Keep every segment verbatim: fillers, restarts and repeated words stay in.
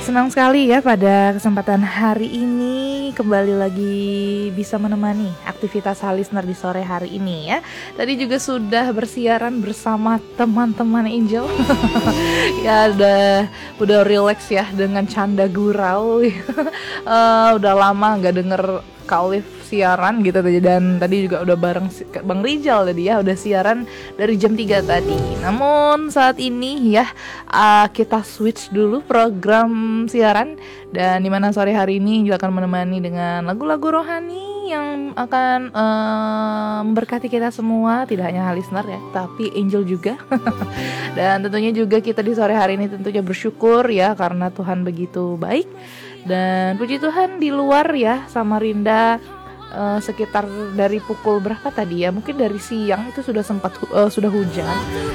Senang sekali ya pada kesempatan hari ini kembali lagi bisa menemani aktivitas listener di sore hari ini ya. Tadi juga sudah bersiaran bersama teman-teman Angel. Ya udah udah relax ya dengan canda gurau. uh, udah lama nggak denger Kak Olive siaran gitu tadi, dan tadi juga udah bareng Bang Rijal tadi ya, udah siaran dari jam tiga tadi. Namun saat ini ya uh, kita switch dulu program siaran, dan dimana sore hari ini juga akan menemani dengan lagu-lagu rohani yang akan uh, memberkati kita semua, tidak hanya listener ya, tapi Angel juga. Dan tentunya juga kita di sore hari ini tentunya bersyukur ya karena Tuhan begitu baik. Dan puji Tuhan di luar ya Samarinda uh, sekitar dari pukul berapa tadi ya, mungkin dari siang itu sudah sempat uh, sudah hujan.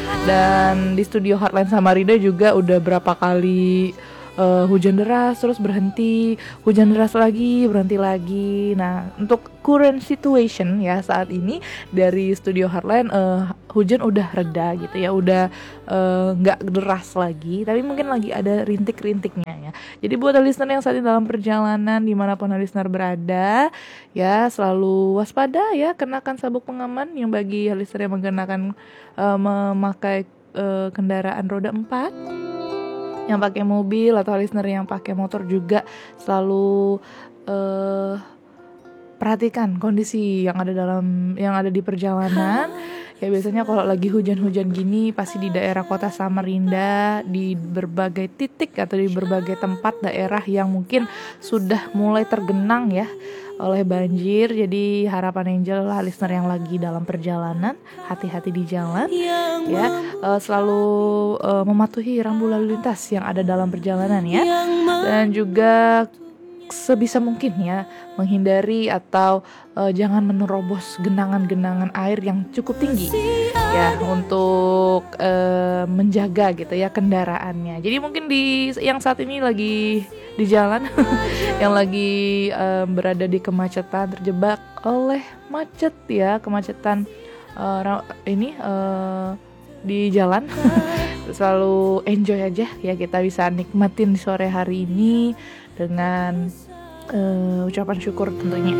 Dan di studio Hotline Samarinda juga udah berapa kali Uh, hujan deras terus berhenti, hujan deras lagi, berhenti lagi. Nah, untuk current situation ya saat ini dari studio Hotline uh, hujan udah reda gitu ya, udah nggak uh, deras lagi, tapi mungkin lagi ada rintik-rintiknya ya. Jadi buat listener yang saat ini dalam perjalanan dimanapun listener berada ya, selalu waspada ya, kenakan sabuk pengaman. Yang bagi listener yang menggunakan uh, memakai uh, kendaraan roda empat, yang pakai mobil atau listener yang pakai motor juga selalu uh, perhatikan kondisi yang ada dalam yang ada di perjalanan. Ya biasanya kalau lagi hujan-hujan gini pasti di daerah kota Samarinda, di berbagai titik atau di berbagai tempat daerah yang mungkin sudah mulai tergenang ya oleh banjir. Jadi harapan Angel lah listener yang lagi dalam perjalanan, hati-hati di jalan ya, uh, selalu uh, mematuhi rambu lalu lintas yang ada dalam perjalanan ya, dan juga sebisa mungkin ya menghindari atau uh, jangan menerobos genangan-genangan air yang cukup tinggi ya, untuk uh, menjaga gitu ya kendaraannya. Jadi mungkin di yang saat ini lagi di jalan yang lagi uh, berada di kemacetan, terjebak oleh macet ya, kemacetan uh, ini uh, di jalan. Selalu enjoy aja ya, kita bisa nikmatin di sore hari ini dengan uh, ucapan syukur tentunya.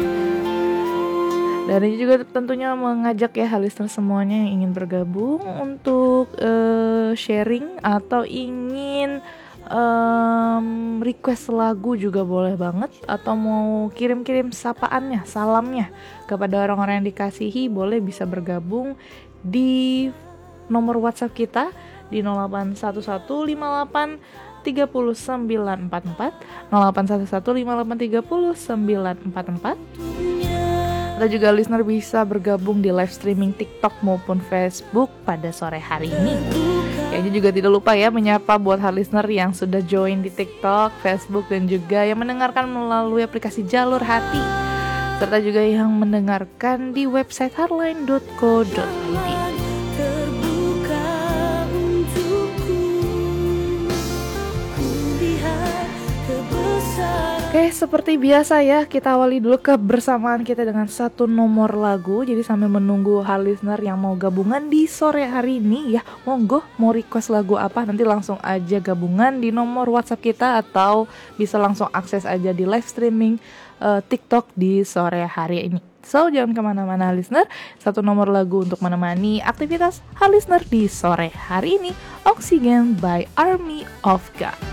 Dan ini juga tentunya mengajak ya listener semuanya yang ingin bergabung untuk uh, sharing atau ingin um, request lagu juga boleh banget, atau mau kirim-kirim sapaannya, salamnya kepada orang-orang yang dikasihi, boleh bisa bergabung di nomor WhatsApp kita di nol delapan satu satu lima delapan tiga nol sembilan empat empat nol delapan satu satu lima delapan tiga nol sembilan empat empat. Atau juga listener bisa bergabung di live streaming TikTok maupun Facebook pada sore hari ini. Kayaknya juga tidak lupa ya menyapa buat hal listener yang sudah join di TikTok, Facebook, dan juga yang mendengarkan melalui aplikasi Jalur Hati, serta juga yang mendengarkan di website hotline dot co dot i d. Oke, seperti biasa ya, kita awali dulu kebersamaan kita dengan satu nomor lagu. Jadi sambil menunggu hal listener yang mau gabungan di sore hari ini ya, monggo mau request lagu apa, nanti langsung aja gabungan di nomor WhatsApp kita, atau bisa langsung akses aja di live streaming uh, TikTok di sore hari ini. So, jangan kemana-mana listener, satu nomor lagu untuk menemani aktivitas hal listener di sore hari ini, Oxygen by Army of God.